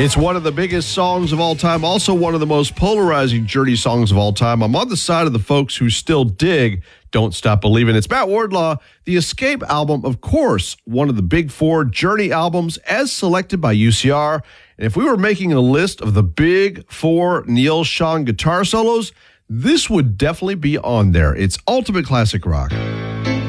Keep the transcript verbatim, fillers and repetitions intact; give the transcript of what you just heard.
It's one of the biggest songs of all time, also one of the most polarizing Journey songs of all time. I'm on the side of the folks who still dig Don't Stop Believin'. It's Matt Wardlaw. The Escape album, of course, one of the big four Journey albums as selected by U C R. And if we were making a list of the big four Neil Schon guitar solos, this would definitely be on there. It's ultimate classic rock.